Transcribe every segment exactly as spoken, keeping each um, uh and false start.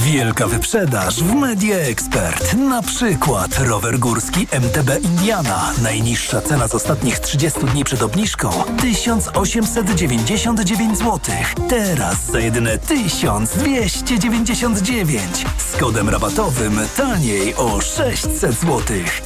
Wielka wyprzedaż w Media Expert. Na przykład rower górski M T B Indiana. Najniższa cena z ostatnich trzydziestu dni przed obniżką tysiąc osiemset dziewięćdziesiąt dziewięć złotych. Teraz za jedyne tysiąc dwieście dziewięćdziesiąt dziewięć. Z kodem rabatowym taniej o sześćset złotych.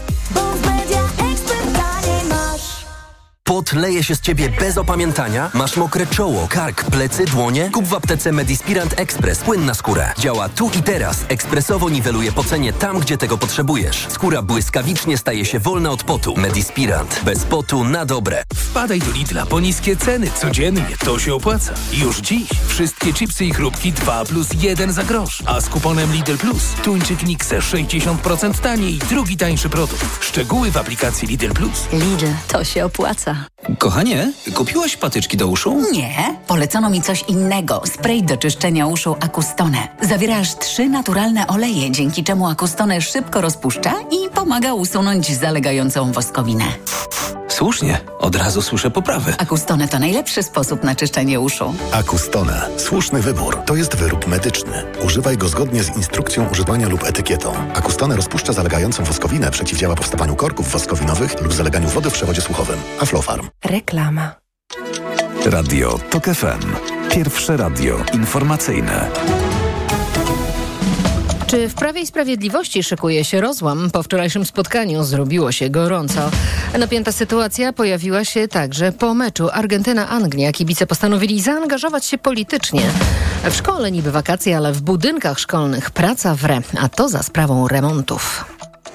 Pot leje się z ciebie bez opamiętania? Masz mokre czoło, kark, plecy, dłonie? Kup w aptece Medispirant Express płyn na skórę. Działa tu i teraz. Ekspresowo niweluje pocenie tam, gdzie tego potrzebujesz. Skóra błyskawicznie staje się wolna od potu. Medispirant. Bez potu na dobre. Wpadaj do Lidla po niskie ceny. Codziennie to się opłaca. Już dziś wszystkie chipsy i chrupki dwa plus jeden za grosz. A z kuponem Lidl Plus tuńczyk Nixe sześćdziesiąt procent taniej. Drugi tańszy produkt. Szczegóły w aplikacji Lidl Plus. Lidl, to się opłaca. Kochanie, kupiłaś patyczki do uszu? Nie, polecono mi coś innego. Spray do czyszczenia uszu Acustone. Zawiera aż trzy naturalne oleje, dzięki czemu Acustone szybko rozpuszcza i pomaga usunąć zalegającą woskowinę. Słusznie, od razu słyszę poprawę. Acustone to najlepszy sposób na czyszczenie uszu. Acustone. Słuszny wybór. To jest wyrób medyczny. Używaj go zgodnie z instrukcją używania lub etykietą. Acustone rozpuszcza zalegającą woskowinę, przeciwdziała powstawaniu korków woskowinowych lub zaleganiu wody w przewodzie słuchowym. Aflofarm. Reklama. Radio TOK F M. Pierwsze radio informacyjne. Czy w Prawie i Sprawiedliwości szykuje się rozłam? Po wczorajszym spotkaniu zrobiło się gorąco. Napięta sytuacja pojawiła się także po meczu Argentyna-Anglia. Kibice postanowili zaangażować się politycznie. W szkole niby wakacje, ale w budynkach szkolnych praca wre, a to za sprawą remontów.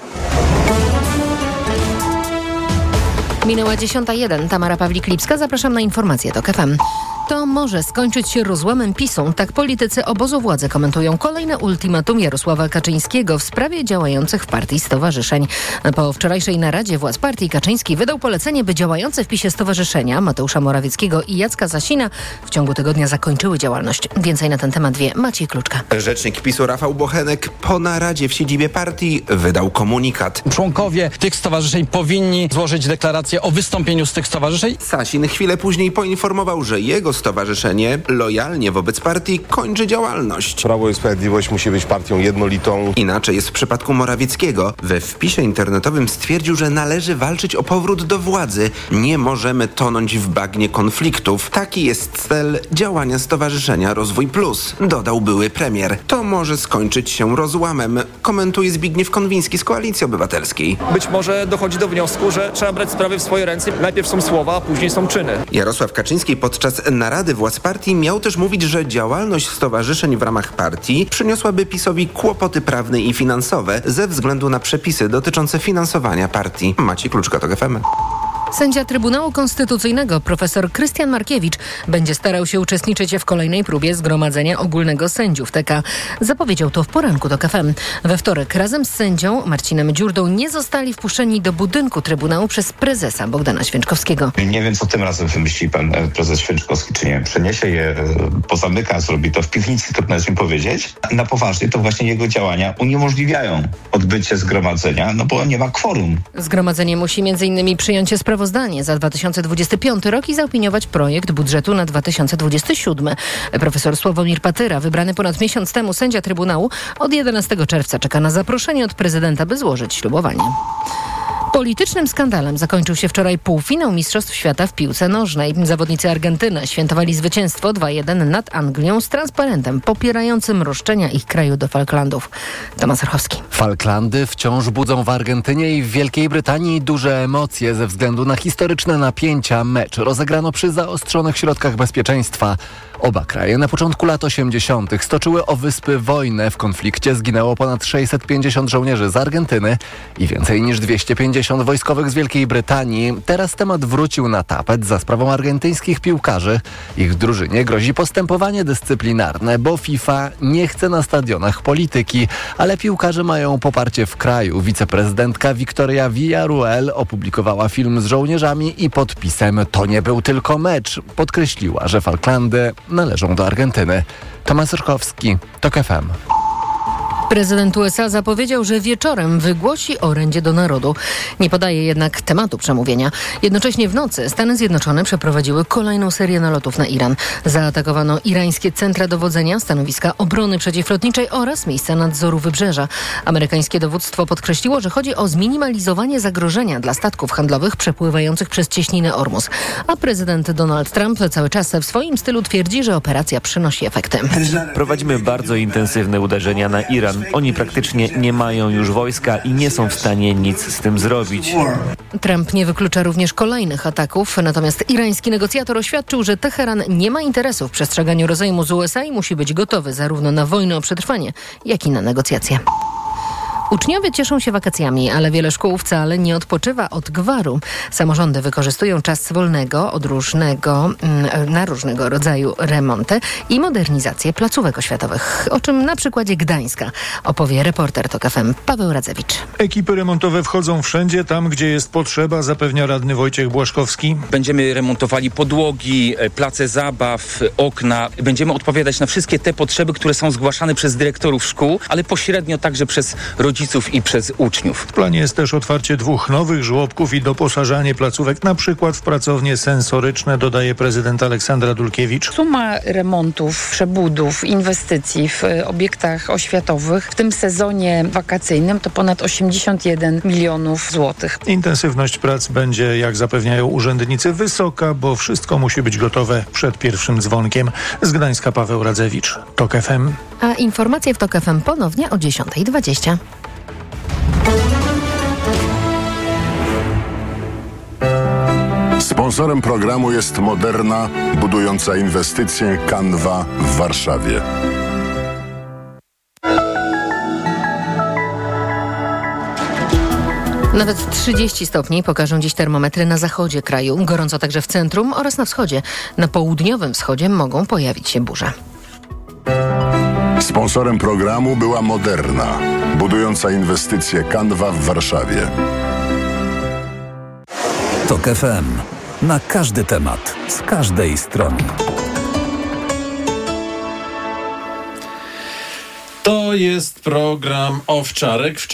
Minęła dziesiąta jeden. Tamara Pawlik-Lipska. Zapraszam na informacje TOK F M. To może skończyć się rozłamem PiS-u. Tak politycy obozu władzy komentują kolejne ultimatum Jarosława Kaczyńskiego w sprawie działających w partii stowarzyszeń. Po wczorajszej naradzie władz partii Kaczyński wydał polecenie, by działające w PiS-ie stowarzyszenia Mateusza Morawieckiego i Jacka Sasina w ciągu tygodnia zakończyły działalność. Więcej na ten temat wie Maciej Kluczka. Rzecznik PiS-u Rafał Bochenek po naradzie w siedzibie partii wydał komunikat. Członkowie tych stowarzyszeń powinni złożyć deklarację o wystąpieniu z tych stowarzyszeń. Sasin chwilę później poinformował, że jego stowarzyszenie lojalnie wobec partii kończy działalność. Prawo i Sprawiedliwość musi być partią jednolitą. Inaczej jest w przypadku Morawieckiego. We wpisie internetowym stwierdził, że należy walczyć o powrót do władzy. Nie możemy tonąć w bagnie konfliktów. Taki jest cel działania Stowarzyszenia Rozwój Plus, dodał były premier. To może skończyć się rozłamem, komentuje Zbigniew Konwiński z Koalicji Obywatelskiej. Być może dochodzi do wniosku, że trzeba brać sprawy w swoje ręce. Najpierw są słowa, a później są czyny. Jarosław Kaczyński podczas narady władz partii miał też mówić, że działalność stowarzyszeń w ramach partii przyniosłaby PiS-owi kłopoty prawne i finansowe ze względu na przepisy dotyczące finansowania partii. Maciej Kluczka, TOK F M. Sędzia Trybunału Konstytucyjnego profesor Krystian Markiewicz będzie starał się uczestniczyć w kolejnej próbie Zgromadzenia Ogólnego Sędziów T K. Zapowiedział to w poranku TOK F M. We wtorek razem z sędzią Marcinem Dziurdą nie zostali wpuszczeni do budynku Trybunału przez prezesa Bogdana Święczkowskiego. Nie wiem, co tym razem wymyśli pan prezes Święczkowski, czy nie. Przeniesie je, pozamyka, zrobi to w piwnicy, trudno jest mi powiedzieć. Na poważnie to właśnie jego działania uniemożliwiają odbycie zgromadzenia, no bo nie ma kworum. Zgromadzenie musi między innymi przyjąć sprawozdanie za dwa tysiące dwudziesty piąty rok i zaopiniować projekt budżetu na dwa tysiące dwudziesty siódmy. Profesor Sławomir Patyra, wybrany ponad miesiąc temu sędzia Trybunału, od jedenastego czerwca czeka na zaproszenie od prezydenta, by złożyć ślubowanie. Politycznym skandalem zakończył się wczoraj półfinał Mistrzostw Świata w piłce nożnej. Zawodnicy Argentyny świętowali zwycięstwo dwa jeden nad Anglią z transparentem popierającym roszczenia ich kraju do Falklandów. Tomasz Orchowski. Falklandy wciąż budzą w Argentynie i w Wielkiej Brytanii duże emocje ze względu na historyczne napięcia. Mecz rozegrano przy zaostrzonych środkach bezpieczeństwa. Oba kraje na początku lat osiemdziesiątych stoczyły o wyspy wojnę. W konflikcie zginęło ponad sześćset pięćdziesiąt żołnierzy z Argentyny i więcej niż dwieście pięćdziesiąt wojskowych z Wielkiej Brytanii. Teraz temat wrócił na tapet za sprawą argentyńskich piłkarzy. Ich drużynie grozi postępowanie dyscyplinarne, bo FIFA nie chce na stadionach polityki, ale piłkarze mają poparcie w kraju. Wiceprezydentka Victoria Villarruel opublikowała film z żołnierzami i podpisem „To nie był tylko mecz”. Podkreśliła, że Falklandy należą do Argentyny. Tomasz Orchowski, TOK F M. Prezydent U S A zapowiedział, że wieczorem wygłosi orędzie do narodu. Nie podaje jednak tematu przemówienia. Jednocześnie w nocy Stany Zjednoczone przeprowadziły kolejną serię nalotów na Iran. Zaatakowano irańskie centra dowodzenia, stanowiska obrony przeciwlotniczej oraz miejsca nadzoru wybrzeża. Amerykańskie dowództwo podkreśliło, że chodzi o zminimalizowanie zagrożenia dla statków handlowych przepływających przez cieśninę Ormus. A prezydent Donald Trump cały czas w swoim stylu twierdzi, że operacja przynosi efekty. Prowadzimy bardzo intensywne uderzenia na Iran. Oni praktycznie nie mają już wojska i nie są w stanie nic z tym zrobić. Trump nie wyklucza również kolejnych ataków, natomiast irański negocjator oświadczył, że Teheran nie ma interesu w przestrzeganiu rozejmu z U S A i musi być gotowy zarówno na wojnę o przetrwanie, jak i na negocjacje. Uczniowie cieszą się wakacjami, ale wiele szkół wcale nie odpoczywa od gwaru. Samorządy wykorzystują czas wolnego od różnego, na różnego rodzaju remonty i modernizację placówek oświatowych. O czym na przykładzie Gdańska opowie reporter TOK F M Paweł Radzewicz. Ekipy remontowe wchodzą wszędzie tam, gdzie jest potrzeba, zapewnia radny Wojciech Błaszkowski. Będziemy remontowali podłogi, place zabaw, okna. Będziemy odpowiadać na wszystkie te potrzeby, które są zgłaszane przez dyrektorów szkół, ale pośrednio także przez rodziców i przez uczniów. W planie jest też otwarcie dwóch nowych żłobków i doposażanie placówek, na przykład w pracownie sensoryczne, dodaje prezydent Aleksandra Dulkiewicz. Suma remontów, przebudów, inwestycji w obiektach oświatowych w tym sezonie wakacyjnym to ponad osiemdziesiąt jeden milionów złotych. Intensywność prac będzie, jak zapewniają urzędnicy, wysoka, bo wszystko musi być gotowe przed pierwszym dzwonkiem. Z Gdańska Paweł Radzewicz, TOK F M. A informacje w TOK F M ponownie o dziesiąta dwadzieścia. Sponsorem programu jest Moderna, budująca inwestycje Canva w Warszawie. Nawet trzydzieści stopni pokażą dziś termometry na zachodzie kraju. Gorąco także w centrum oraz na wschodzie. Na południowym wschodzie mogą pojawić się burze. Sponsorem programu była Moderna, budująca inwestycje Canva w Warszawie. TOK F M. Na każdy temat, z każdej strony. To jest program Owczarek.